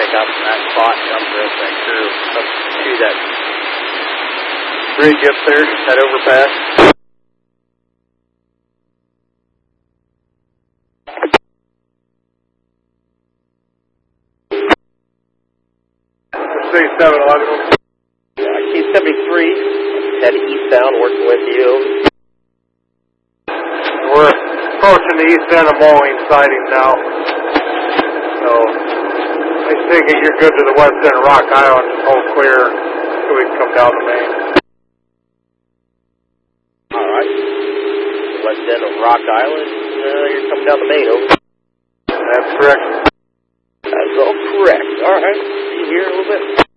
back up from that spot and up the rest of that curve up to that bridge up there, that overpass. C711. C73, headed eastbound, working with you. We're approaching the east end of Moline siding now. So, I take it you're good to the west end of Rock Island, just hold clear so we can come down the main. Alright. West end of Rock Island, you're coming down the main, over. That's correct. That's all correct. Alright, see you here in a little bit.